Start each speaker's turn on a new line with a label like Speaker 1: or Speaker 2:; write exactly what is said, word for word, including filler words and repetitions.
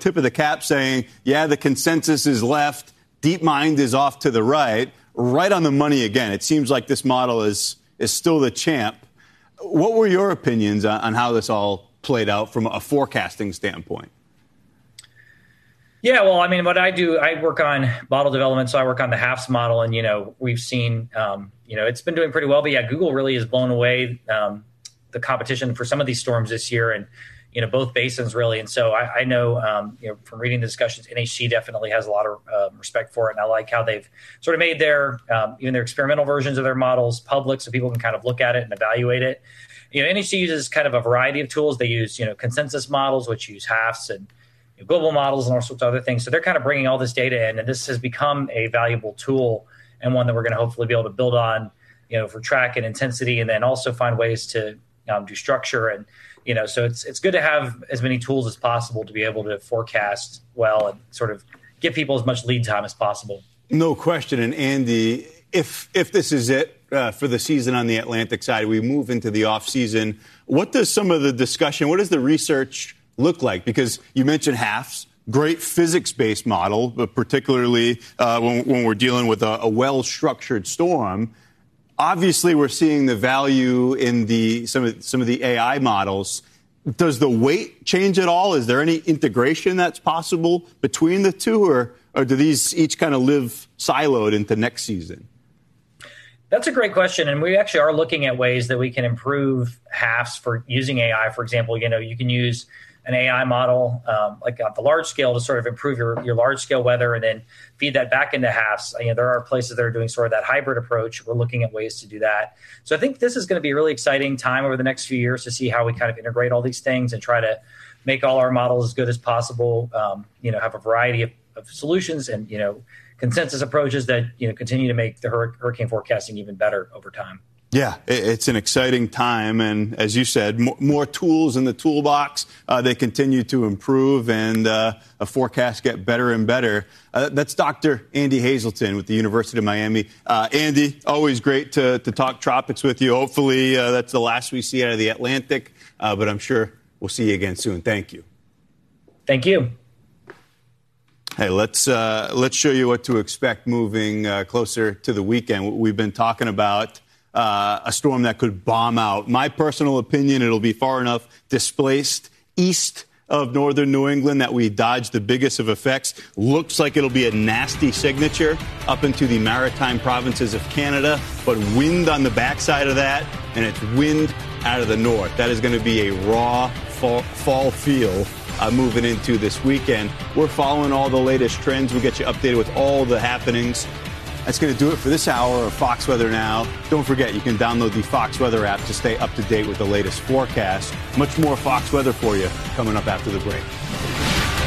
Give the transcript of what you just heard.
Speaker 1: tip of the cap saying, yeah, the consensus is left, DeepMind is off to the right, right on the money again. It seems like this model is is still the champ. What were your opinions on, on how this all played out from a forecasting standpoint?
Speaker 2: Yeah, well, I mean, what I do, I work on model development, so I work on the H A F S model, and, you know, we've seen, um, you know, it's been doing pretty well, but yeah, Google really has blown away um, the competition for some of these storms this year, and, you know, both basins really. And so I, I know, um, you know, from reading the discussions, N H C definitely has a lot of uh, respect for it, and I like how they've sort of made their, um, even their experimental versions of their models public so people can kind of look at it and evaluate it. You know, N H C uses kind of a variety of tools. They use, you know, consensus models, which use H A F S and global models and all sorts of other things. So they're kind of bringing all this data in, and this has become a valuable tool and one that we're going to hopefully be able to build on, you know, for track and intensity, and then also find ways to um, do structure. And, you know, so it's it's good to have as many tools as possible to be able to forecast well and sort of give people as much lead time as possible.
Speaker 1: No question. And Andy, if if this is it uh, for the season on the Atlantic side, we move into the off season. What does some of the discussion, what does the research look like? Because you mentioned H A F S, great physics-based model, but particularly uh, when, when we're dealing with a, a well-structured storm. Obviously, we're seeing the value in the some of some of the A I models. Does the weight change at all? Is there any integration that's possible between the two, or or do these each kind of live siloed into next season?
Speaker 2: That's a great question, and we actually are looking at ways that we can improve H A F S for using A I. For example, you know, you can use an A I model, um, like at the large scale, to sort of improve your, your large scale weather and then feed that back into H A F S. You know, there are places that are doing sort of that hybrid approach. We're looking at ways to do that. So I think this is going to be a really exciting time over the next few years to see how we kind of integrate all these things and try to make all our models as good as possible. Um, you know, have a variety of, of solutions and, you know, consensus approaches that, you know, continue to make the hur- hurricane forecasting even better over time.
Speaker 1: Yeah, it's an exciting time. And as you said, more tools in the toolbox. Uh, they continue to improve and uh, a forecast get better and better. Uh, that's Doctor Andy Hazelton with the University of Miami. Uh, Andy, always great to, to talk tropics with you. Hopefully uh, that's the last we see out of the Atlantic, uh, but I'm sure we'll see you again soon. Thank you.
Speaker 2: Thank you.
Speaker 1: Hey, let's uh, let's show you what to expect moving uh, closer to the weekend. We've been talking about Uh, a storm that could bomb out. My personal opinion, it'll be far enough displaced east of northern New England that we dodge the biggest of effects. Looks like it'll be a nasty signature up into the maritime provinces of Canada, but wind on the backside of that, and it's wind out of the north. That is going to be a raw fall, fall feel uh, moving into this weekend. We're following all the latest trends. We'll get you updated with all the happenings. That's going to do it for this hour of Fox Weather Now. Don't forget, you can download the Fox Weather app to stay up to date with the latest forecast. Much more Fox Weather for you coming up after the break.